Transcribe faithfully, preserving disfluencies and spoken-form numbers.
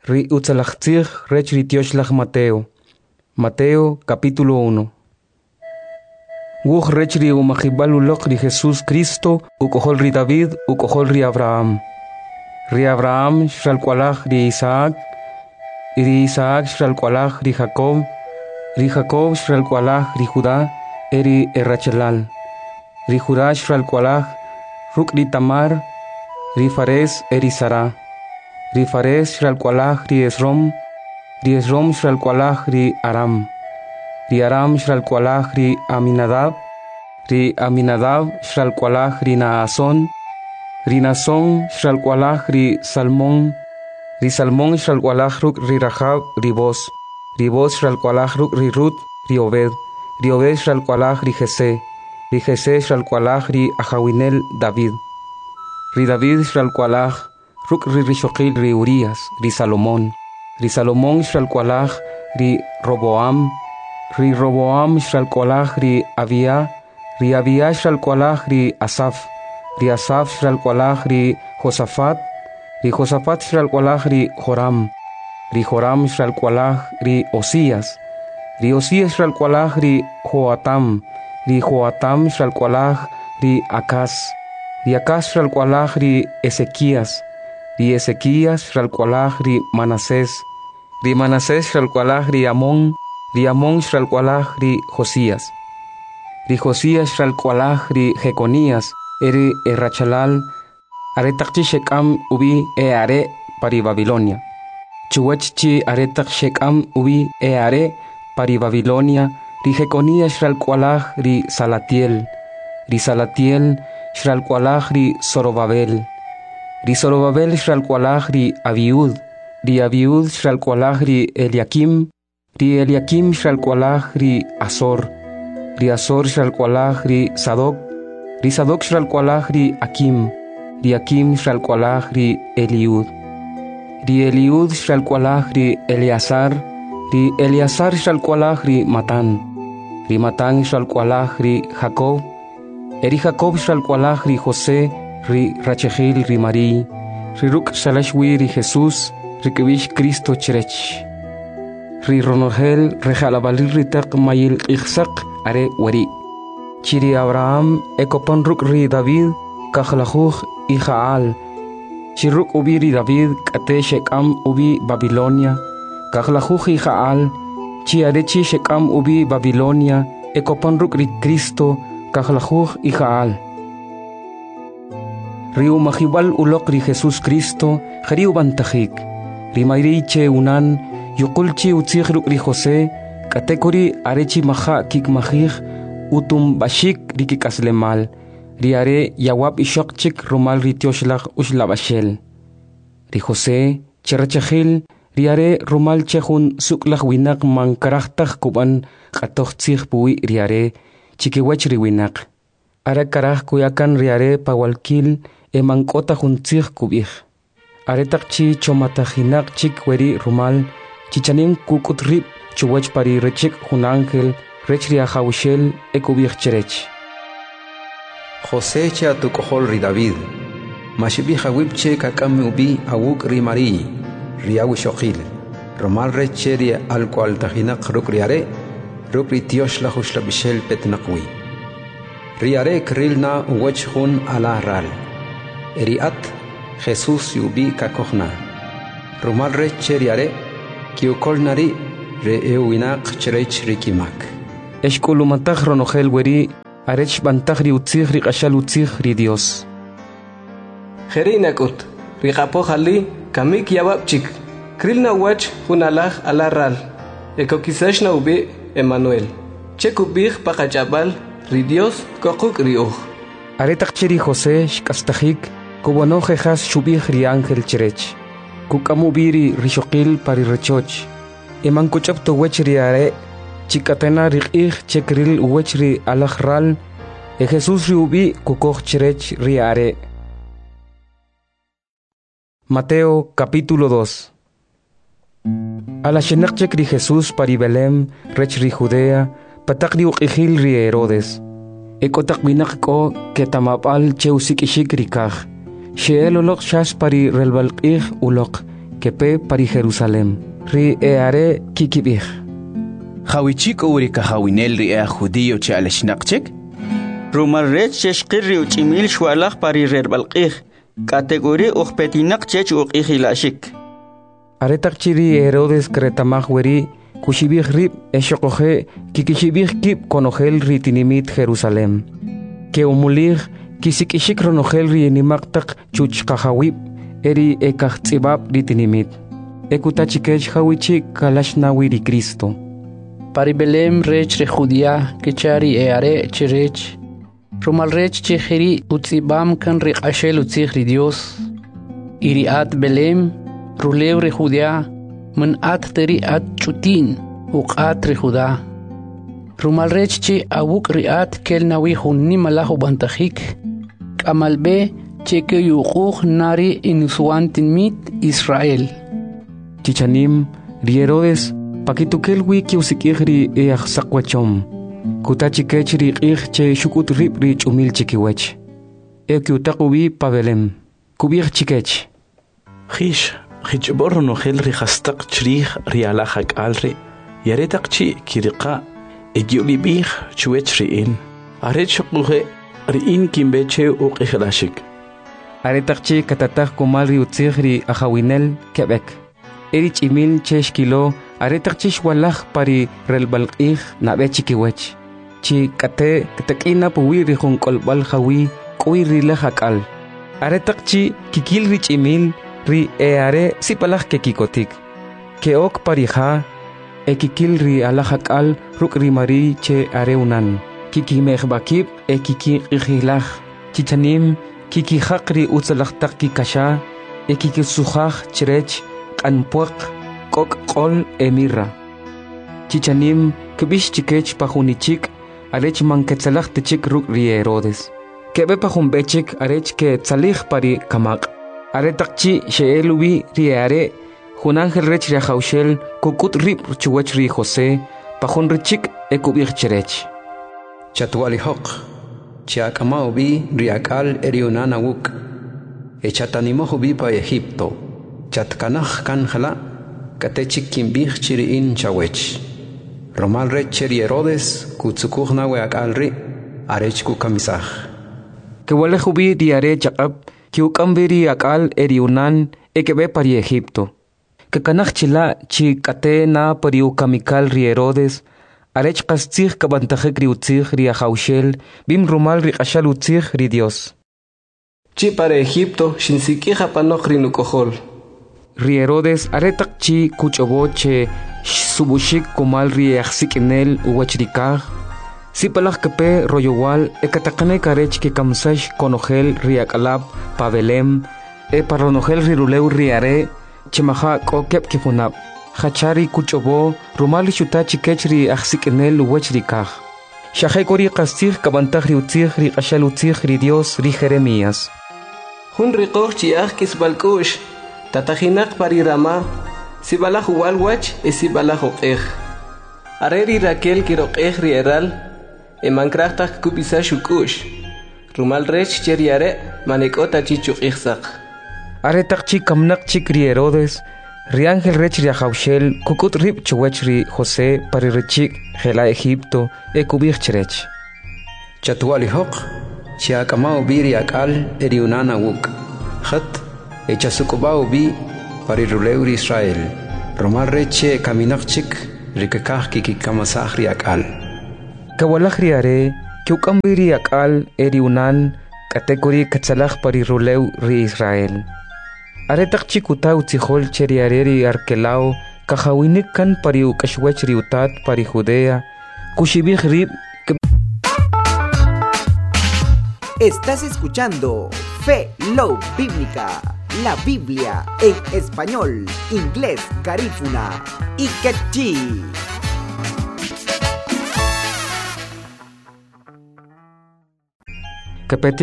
Ri utzalachtzig rech ritioshlag Mateo. Mateo capítulo uno. Wuch rech ri umachibal ulok ri Jesús Cristo, ukohol ri David, ukohol ri Abraham. Ri Abraham shalkwalach ri Isaac, ri Isaac shalkwalach ri Jacob, ri Jacob shalkwalach ri Judá, eri Errachelal. Ri Judá shalkwalach ruk ri Tamar, ri Fares eri Sara. Ri Fares shalkwalach ri Esrom, ri Esrom shalkwalach ri Aram. Ri Aram shalkwalach ri Aminadab, ri Aminadab shalkwalach ri Naason, ri Nason shalkwalach ri Salmón, ri Salmón shalkwalach ruk ri Rahab ri Boz, ri Boz shalkwalach ruk ri Rut ri Obed, ri Obed shalkwalach ri Jesé, ri Jesé shalkwalach ri Ahawinel David, ri David shalkwalach ruk ri Rishoqil ri Urias, ri Salomón, ri Salomón shalkwalach ri Roboam, ri Roboam shalkwalach ri Abia, ri Abia shalkwalach ri Asaf, ri Asaf shalkwalach ri Josafat, ri Josafat shalkwalach ri Joram, ri Joram shalkwalach ri Osías, ri Osías shalkwalach ri Joatam, ri Joatam shalkwalach ri Acaz, ri Acaz shalkwalach ri Ezequías, ri Ezequías shalkwalach ri Manasés, ri Manasés shalkwalach ri Amón, ri Amón shalkwalach ri Josías, ri Josías shalkwalach ri Jeconías, eri Errachelal, aretakchi shekam ubi e are pari Babilonia. Chuwechchi aretak shekam ubi e are pari Babilonia, ri Jeconías shalkwalach ri Salatiel, ri Salatiel shalkwalach ri Zorobabel, ri Zorobabel shalkwalach ri Abiud, ri Abiud shalkwalach ri Eliakim, ri Eliakim shalkwalach ri Azor, ri Azor shalkwalach ri Sadoc, ri Sadoc shalkwalach ri Akim, ri Akim shalkwalach ri Eliud, ri Eliud shalkwalach ri Eleazar, ri Eleazar shalkwalach ri Matan, ri Matan shalkwalach ri Jacob, eri Jacob shalkwalach ri José, ri Rachegil ri Marí, ri Ruk shalashwi ri Jesús, ri Kevish Cristo cherech, ri Ronogel rejalabalil ri Tek mayil Ixsak are wari, chiri Abraham ekopan Ruk ri David, kachlajuj y Jaal, chiruk ubi ri David kate shekam ubi Babilonia, kachlajuj y Jaal, chi arechi shekam ubi Babilonia, ekopan Ruk ri Cristo, kachlajuj y Jaal. Riu mahibal ulok ri Jesús Cristo, jariu bantajik, ri mayriche unan, yukulchi utzig ruk ri José, katekori arechi maha kik mahig, utum bashik ri kikaslemal, ri are yawab ishokchik rumal ri tioshlach ushlabashel. Ri José, cherachahil, ri are rumal chehun suklach winak man karachtach kuban katochtzig pui ri are, chikiwech ri winak. Ara karach kuyakan ri are pawalkil, e mankota juntzig kubij. Aretak chi chomatajinak chik weri rumal, chichanim kukutrip chuwech pari rechik jun ángel, rech ri ajawishel e kubij cherech. José che atukohol ri David, mashibi hawibche kakam ubi awuk ri Marí, ri awishoqil, rumal reche ri alkual tajinak ruk ri are, ruk ri tioshlach ushlabishel petnakwi. Ri are krilna uwech jun ala ral. Eriat Jesús yubi kakohna. Rumal reche riare, kiukol nari re euinak cherech rikimak. Eshkulumatach ronogel weri, arech bantach ri utzig ri kashal utzig ri Dios. Jerinakut, ri kapohali, kamik yababchik, krilna wach hunalach alaral, ekokisashna ubi Emmanuel. Chekubig pakachabal, ri Dios kokuk ri uj. Aretak cheri José shkastajik, kubano jejas shubih ri ángel cherech, kukamubiri rishoqil pari rechoch, eman kuchap to wech ri are, chikatena rikih chekril wech ri alajral, e Jesús ri ubi kukoch cherech ri are. Mateo capítulo dos. Ala shenakchek ri Jesús pari Belém, rech ri Judea, patak ri uqihil ri Herodes, ekotak binak ko ketamapal cheusik ishik rikaj, Sheel ulok shas pari relbalqih ulok, kepe pari Jerusalem. Ri eare kikibih. Hawichik uri ka hawinel ri a judío che aleshnaqchik. Rumar rech shqirri uchimil shwalaq pari rerbalqih. Categoría uqpetinaq chech uqihilashik. Aretaqchiri Herodes kretamaj weri kushibih rib eshoqoje kikishibih kib konogel ritinimit Jerusalem. Que umulig kisikishik ronogel rienimaqtaq chuchqajawib eri ekajtzibab ritinimit. Ekutachikech hawichik kalashnawiri Cristo. Pari Belém rech re Judía kichari eare chirech. Rumal rech chihiri utzibam kan riqashel utzig ri Dios. Iri at Belém rulew re Judía man at teri at chutin uqat re Judá. Rumal rech chi awuk riat kel nawi hunni malahu bantajik. Kamalbe cheke yuquq nari inusuantin mit Israel. Chichanim ri Herodes pakitukel wiki usikihri e axsaqwachom. Kutachikech ri qih che shukut rib ri chumil chikiwech. E kiutaqubi Pavelem. Kubih chikech. Khish, khichbor no khel ri khastaq chrih ri alahak alri. Yaretaq chi kiriqa egiubi bih chuech ri in. Aret shuquhe ri in kimbeche uqihladashik. Aretaq chi katataq kumal ri utzig ri ahawinel Quebec. Eri chimil chesh kilo aretaq chi shwalaj pari relbalqih nabe chikiwech. Chi kate katakina puwi ri junkolbal hawi kuwi ri lajakal. Aretaq chi kikil ri chimil ri eare sipalaj kekikotik. Keok parija e kikil ri alajakal ruk ri mari che are unan. Kikimejbakib e kikihilaj. Chichanim kikihaq ri utzalajtaq kikasha e kikisujaj chirech anpuaq kok qol emirra. Chichanim kibish chikech pajunichik arech manketsalaj tichik ruk ri Herodes. Kebe pajumbechik arech ke tsalij pari kamaq. Aretaqchi sheelubi ri are junangel rech ri haushel kukut rib chuwech ri José pajun richik ekubij cherech. Chatualihoq chiakamao bi riakal eriunana wuk. Echatanimojo bi pa Egipto. Chatkanaj kan jala katechik kimbij chiriin chawech. Romal rech cheri Herodes kutsukuj nawe akalri arech kukamisaj. Kewale jubi di are chaqab kiukambiri akal eriunan ekebe pari Egipto. Que kanaj chila chi kate na pari ukamikal ri Herodes arech kastzig kabantajek ri utzig ri ahaushel bim rumal ri qashal utzig ri Dios. Chi para Egipto shinsikija panoj ri nukojol. Ri Herodes aretaq chi kuchoboche subushik kumal ri axsikinel uwachrikaj. Sipalaj kepe royowal ekataqane karech ke kamsash konogel ri akalab Pavelem e paronogel ri rulew ri are chimaja kokep kifunab. Hachari kuchobo rumali shutachi kech ri axsikinel uwachrikaj. Shahekori kastig kabantaj ri utzig ri qashal utzig ri Dios ri Jeremías. Hun riqoj chiaj kisbalkush. Tatajinak pari Rama, sibalaj walwach e sibalaj oqej. Areri Raquel kiroqej rieral, e mankrachtak kubisa shukush. Rumal rech cheriare manekota chichuqijsaq. Aretaq chi kamnak chik ri Herodes, ri ángel rech ri ahaushel kukut rib chuwech ri José pari richik jela Egipto e kubij cherech. Chatualihoq chiakamao bi riakal eriunana wuk. Khat echasukubao bi pari rulew Israel. Romal reche kaminaqchik rikakaj kikikamasaj riakal. Kawalaj ri are kiukambi riakal eriunan katekori katsalaj pari rulew ri Israel. Aretaq chikuta utzijol cheri are ri arkelao kajawinik kan pari ukashwech ri utat pari Judea kushibij rib. Estás escuchando Fe Love Bíblica, la Biblia en español, inglés, garífuna y quechí. Kapeti